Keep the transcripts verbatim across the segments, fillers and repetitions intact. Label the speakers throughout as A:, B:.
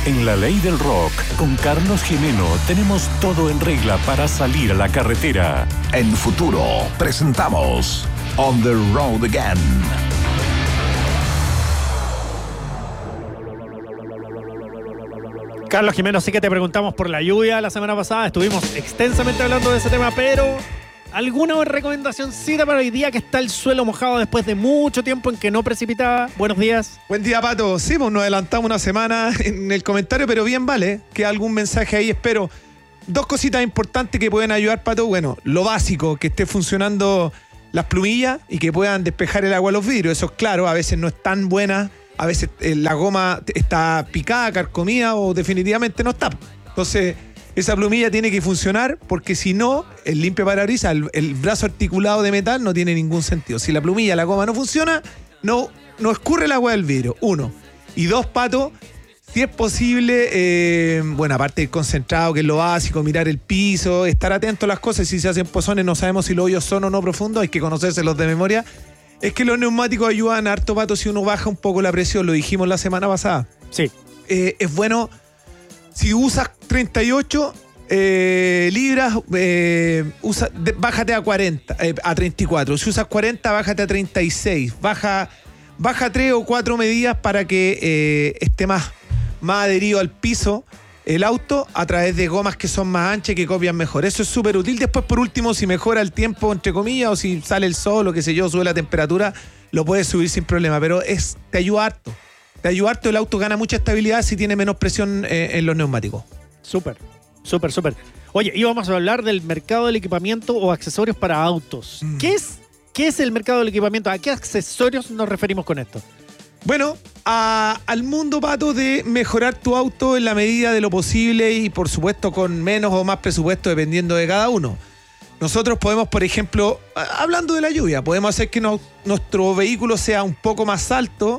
A: En La Ley del Rock, con Carlos Jimeno, tenemos todo en regla para salir a la carretera.
B: En Futuro, presentamos On the Road Again.
C: Carlos Jimeno, sí que te preguntamos por la lluvia la semana pasada. Estuvimos extensamente hablando de ese tema, pero ¿alguna recomendacióncita para hoy día que está el suelo mojado después de mucho tiempo en que no precipitaba? Buenos días.
D: Buen día, Pato. Sí, pues nos adelantamos una semana en el comentario, pero bien vale que algún mensaje ahí espero. Dos cositas importantes que pueden ayudar, Pato. Bueno, lo básico, que esté funcionando las plumillas y que puedan despejar el agua a los vidrios. Eso es claro, a veces no es tan buena. A veces eh, la goma está picada, carcomida o definitivamente no está. Entonces, esa plumilla tiene que funcionar porque si no, el limpiaparabrisas, el, el brazo articulado de metal no tiene ningún sentido. Si la plumilla, la goma no funciona, no, no escurre el agua del vidrio. Uno. Y dos, Pato, si es posible, eh, bueno, aparte del concentrado, que es lo básico, mirar el piso, estar atento a las cosas. Si se hacen pozones, no sabemos si los hoyos son o no profundos, hay que conocérselos de memoria. Es que los neumáticos ayudan harto, Pato, si uno baja un poco la presión, lo dijimos la semana pasada.
C: Sí.
D: Eh, es bueno, si usas treinta y ocho eh, libras, eh, usa, de, bájate a cuarenta, eh, a treinta y cuatro. Si usas cuarenta, bájate a treinta y seis. Baja, baja tres o cuatro medidas para que eh, esté más, más adherido al piso el auto a través de gomas que son más anchas y que copian mejor. Eso es súper útil. Después, por último, si mejora el tiempo, entre comillas, o si sale el sol o qué sé yo, sube la temperatura, lo puedes subir sin problema. Pero es, te ayuda harto. Te ayuda harto. El auto gana mucha estabilidad si tiene menos presión eh, en los neumáticos.
C: Súper, súper, súper. Oye, íbamos a hablar del mercado del equipamiento o accesorios para autos. Mm. ¿Qué es, qué es el mercado del equipamiento? ¿A qué accesorios nos referimos con esto?
D: Bueno, a, al mundo, Pato, de mejorar tu auto en la medida de lo posible y, por supuesto, con menos o más presupuesto dependiendo de cada uno. Nosotros podemos, por ejemplo, hablando de la lluvia, podemos hacer que no, nuestro vehículo sea un poco más alto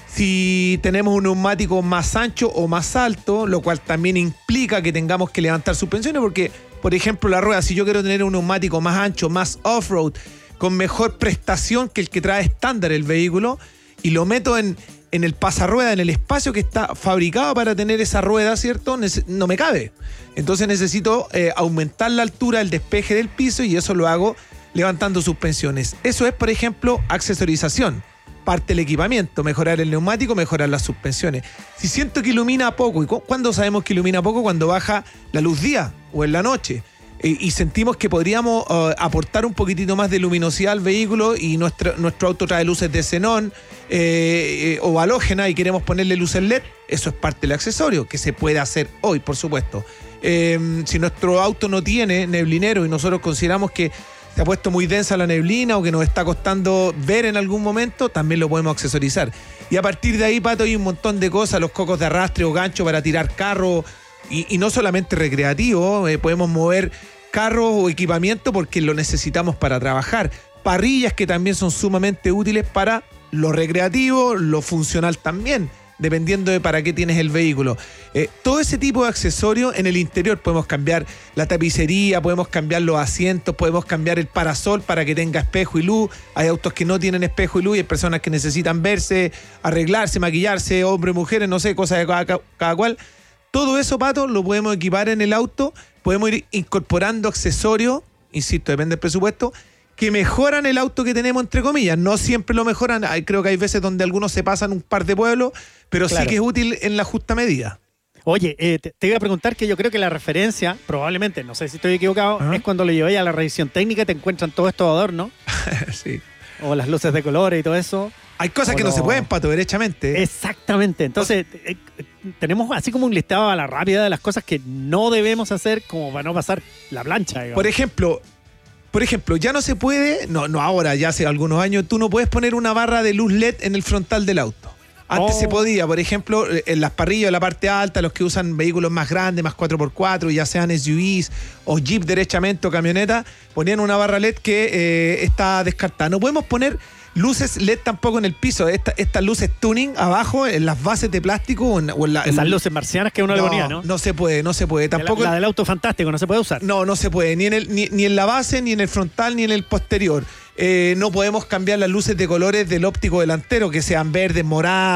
D: si tenemos un neumático más ancho o más alto, lo cual también implica que tengamos que levantar suspensiones porque, por ejemplo, la rueda, si yo quiero tener un neumático más ancho, más off-road, con mejor prestación que el que trae estándar el vehículo, y lo meto en, en el pasarrueda, en el espacio que está fabricado para tener esa rueda, ¿cierto? No me cabe. Entonces necesito eh, aumentar la altura, el despeje del piso, y eso lo hago levantando suspensiones. Eso es, por ejemplo, accesorización. Parte del equipamiento, mejorar el neumático, mejorar las suspensiones. Si siento que ilumina poco, ¿y cuándo sabemos que ilumina poco? Cuando baja la luz día o en la noche. Y sentimos que podríamos uh, aportar un poquitito más de luminosidad al vehículo y nuestro, nuestro auto trae luces de xenón eh, eh, o halógena y queremos ponerle luces L E D, eso es parte del accesorio, que se puede hacer hoy, por supuesto. Eh, si nuestro auto no tiene neblinero y nosotros consideramos que se ha puesto muy densa la neblina o que nos está costando ver en algún momento, también lo podemos accesorizar. Y a partir de ahí, Pato, hay un montón de cosas, los cocos de arrastre o gancho para tirar carro. Y, y no solamente recreativo, eh, podemos mover carros o equipamiento porque lo necesitamos para trabajar. Parrillas que también son sumamente útiles para lo recreativo, lo funcional también, dependiendo de para qué tienes el vehículo. Eh, todo ese tipo de accesorios en el interior. Podemos cambiar la tapicería, podemos cambiar los asientos, podemos cambiar el parasol para que tenga espejo y luz. Hay autos que no tienen espejo y luz y hay personas que necesitan verse, arreglarse, maquillarse, hombres, mujeres, no sé, cosas de cada, cada cual. Todo eso, Pato, lo podemos equipar en el auto, podemos ir incorporando accesorios, insisto, depende del presupuesto, que mejoran el auto que tenemos, entre comillas. No siempre lo mejoran, creo que hay veces donde algunos se pasan un par de pueblos, pero claro, sí que es útil en la justa medida.
C: Oye, eh, te, te iba a preguntar que yo creo que la referencia, probablemente, no sé si estoy equivocado, uh-huh. es cuando lo llevé a la revisión técnica y te encuentran todos estos adornos.
D: Sí.
C: O las luces de colores y todo eso.
D: Hay cosas que no, no se pueden, Pato, derechamente.
C: Exactamente. Entonces, eh, tenemos así como un listado a la rápida de las cosas que no debemos hacer como para no pasar la plancha, digamos.
D: Por ejemplo, por ejemplo, ya no se puede, no, no ahora, ya hace algunos años, tú no puedes poner una barra de luz L E D en el frontal del auto. Antes oh. se podía, por ejemplo, en las parrillas, en la parte alta, los que usan vehículos más grandes, más cuatro por cuatro, ya sean S U Vs o Jeep derechamente o camioneta, ponían una barra L E D que eh, está descartada. No podemos poner luces L E D tampoco en el piso. Esta, estas luces tuning abajo, en las bases de plástico o en, o en la,
C: esas
D: en,
C: luces marcianas que uno
D: no,
C: le ponía, ¿no?
D: No se puede, no se puede. Tampoco
C: la, la del auto fantástico no se puede usar.
D: No, no se puede, ni en, el, ni, ni en la base, ni en el frontal, ni en el posterior. Eh, no podemos cambiar las luces de colores del óptico delantero, que sean verdes, moradas,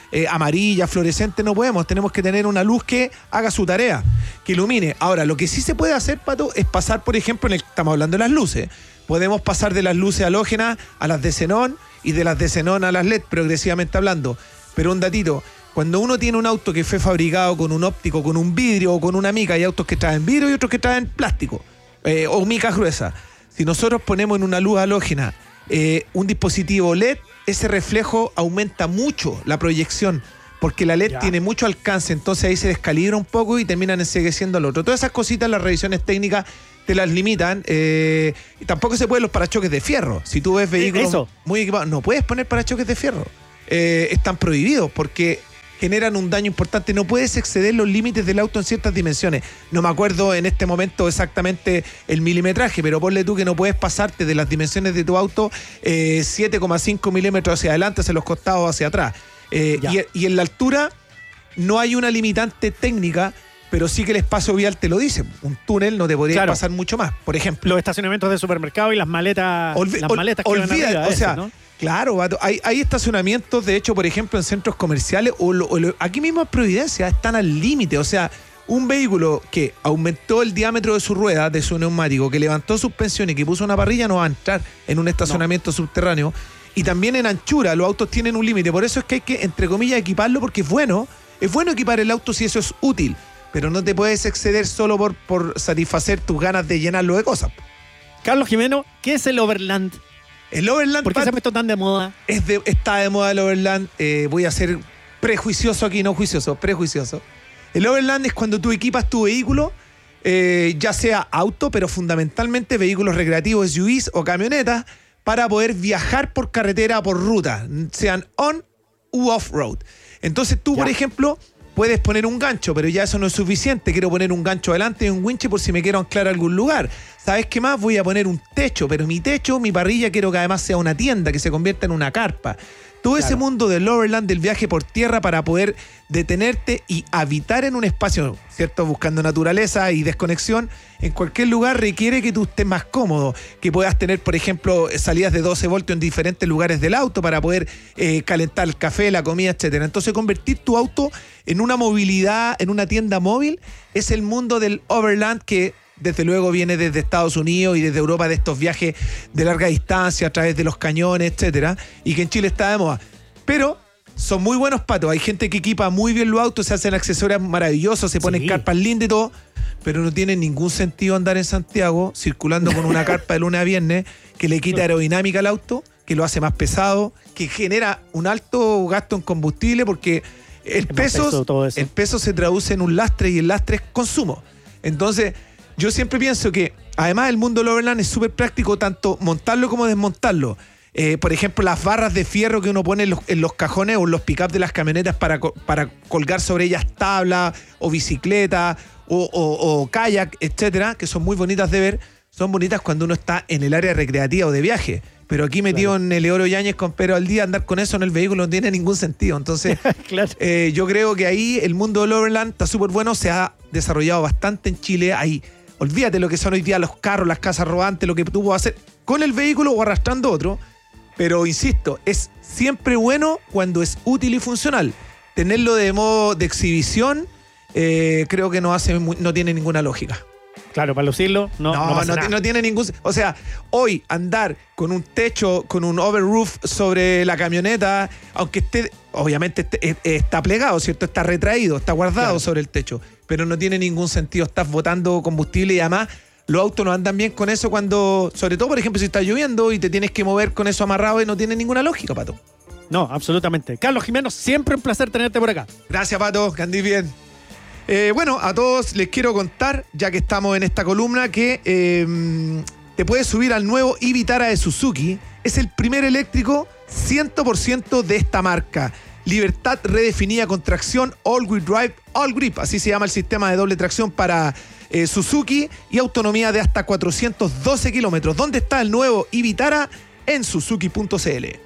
D: eh, amarilla, fluorescente, no podemos. Tenemos que tener una luz que haga su tarea, que ilumine. Ahora, lo que sí se puede hacer, Pato, es pasar, por ejemplo, en el, estamos hablando de las luces. Podemos pasar de las luces halógenas a las de xenón y de las de xenón a las L E D, progresivamente hablando. Pero un datito, cuando uno tiene un auto que fue fabricado con un óptico, con un vidrio o con una mica, hay autos que traen vidrio y otros que traen plástico eh, o micas gruesas. Si nosotros ponemos en una luz halógena eh, un dispositivo L E D, ese reflejo aumenta mucho la proyección, porque la L E D ya. tiene mucho alcance, entonces ahí se descalibra un poco y terminan encegueciendo al otro. Todas esas cositas, las revisiones técnicas te las limitan. Eh, y tampoco se pueden los parachoques de fierro. Si tú ves vehículos Eso. muy equipados, no puedes poner parachoques de fierro. Eh, están prohibidos porque generan un daño importante. No puedes exceder los límites del auto en ciertas dimensiones. No me acuerdo en este momento exactamente el milimetraje, pero ponle tú que no puedes pasarte de las dimensiones de tu auto eh, siete coma cinco milímetros hacia adelante, hacia los costados, hacia atrás. Eh, y, y en la altura no hay una limitante técnica, pero sí que el espacio vial te lo dice. Un túnel no te podría claro. pasar mucho más, por ejemplo.
C: Los estacionamientos de supermercado y las maletas,
D: Olvi-
C: las maletas que
D: olvida,
C: van arriba,
D: o sea,
C: ese, ¿no?
D: Claro, vato, hay, hay estacionamientos, de hecho, por ejemplo, en centros comerciales, o, lo, o lo, aquí mismo en Providencia, están al límite. O sea, un vehículo que aumentó el diámetro de su rueda, de su neumático, que levantó suspensión y que puso una parrilla, no va a entrar en un estacionamiento no. subterráneo. Y también en anchura, los autos tienen un límite. Por eso es que hay que, entre comillas, equiparlo, porque es bueno, es bueno equipar el auto si eso es útil, pero no te puedes exceder solo por, por satisfacer tus ganas de llenarlo de cosas.
C: Carlos Jimeno, ¿qué es el Overland?
D: El Overland,
C: ¿por qué
D: Pat,
C: se ha puesto tan de moda?
D: Es de, está de moda el Overland. Eh, voy a ser prejuicioso aquí, no juicioso, prejuicioso. El Overland es cuando tú equipas tu vehículo, eh, ya sea auto, pero fundamentalmente vehículos recreativos, S U Vs o camionetas, para poder viajar por carretera, por ruta, sean on u off-road. Entonces tú, ya. por ejemplo, puedes poner un gancho, pero ya eso no es suficiente. Quiero poner un gancho adelante y un winche por si me quiero anclar a algún lugar. ¿Sabes qué más? Voy a poner un techo, pero mi techo, mi parrilla, quiero que además sea una tienda, que se convierta en una carpa. Todo claro. ese mundo del Overland, del viaje por tierra para poder detenerte y habitar en un espacio, ¿cierto? Buscando naturaleza y desconexión, en cualquier lugar requiere que tú estés más cómodo, que puedas tener, por ejemplo, salidas de doce voltios en diferentes lugares del auto para poder eh, calentar el café, la comida, etcétera. Entonces, convertir tu auto en una movilidad, en una tienda móvil, es el mundo del Overland que desde luego viene desde Estados Unidos y desde Europa, de estos viajes de larga distancia a través de los cañones, etcétera, y que en Chile está de moda. Pero son muy buenos, Patos. Hay gente que equipa muy bien los autos, se hacen accesorios maravillosos, se ponen sí. carpas lindas y todo, pero no tiene ningún sentido andar en Santiago circulando con una carpa de lunes a viernes que le quita aerodinámica al auto, que lo hace más pesado, que genera un alto gasto en combustible, porque el peso, el peso se traduce en un lastre y el lastre es consumo. Entonces, yo siempre pienso que, además, el mundo del Overland es súper práctico, tanto montarlo como desmontarlo. Eh, por ejemplo, las barras de fierro que uno pone en los, en los cajones o en los pick-up de las camionetas para, para colgar sobre ellas tablas o bicicletas o, o, o kayak, etcétera, que son muy bonitas de ver. Son bonitas cuando uno está en el área recreativa o de viaje. Pero aquí metido claro. en Eleodoro Yáñez con Pedro al día, andar con eso en el vehículo no tiene ningún sentido. Entonces, claro. eh, yo creo que ahí el mundo del Overland está súper bueno. Se ha desarrollado bastante en Chile. Ahí, olvídate lo que son hoy día los carros, las casas rodantes, lo que tú puedes hacer con el vehículo o arrastrando otro. Pero insisto, es siempre bueno cuando es útil y funcional. Tenerlo de modo de exhibición, eh, creo que no hace, no tiene ninguna lógica.
C: Claro, para lucirlo, no, no,
D: no,
C: pasa
D: no,
C: nada.
D: no tiene ningún... O sea, hoy andar con un techo, con un overroof sobre la camioneta, aunque esté, obviamente esté, está plegado, ¿cierto? Está retraído, está guardado claro. sobre el techo, pero no tiene ningún sentido. Estás botando combustible y además los autos no andan bien con eso cuando, sobre todo, por ejemplo, si está lloviendo y te tienes que mover con eso amarrado y no tiene ninguna lógica, Pato.
C: No, absolutamente. Carlos Jimeno, siempre un placer tenerte por acá.
D: Gracias, Pato, que andís bien. Eh, bueno, a todos les quiero contar, ya que estamos en esta columna, que eh, te puedes subir al nuevo e Vitara de Suzuki. Es el primer eléctrico cien por ciento de esta marca. Libertad redefinida con tracción All-Wheel Drive, All-Grip, así se llama el sistema de doble tracción para eh, Suzuki, y autonomía de hasta cuatrocientos doce kilómetros. ¿Dónde está el nuevo e Vitara? En suzuki punto c l.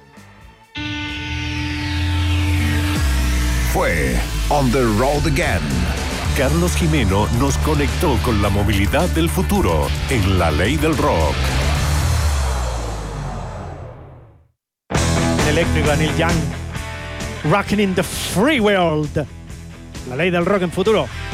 B: Fue On the Road Again.
A: Carlos Jimeno nos conectó con la movilidad del futuro en La Ley del Rock.
C: Eléctrico, Neil Young. Rocking in the Free World. La ley del rock en futuro.